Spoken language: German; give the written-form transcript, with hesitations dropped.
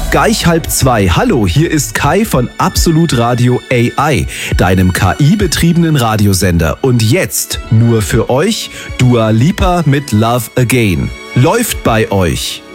Gleich 1:30. Hallo, hier ist Kai von Absolut Radio AI, deinem KI-betriebenen Radiosender. Und jetzt nur für euch Dua Lipa mit Love Again. Läuft bei euch.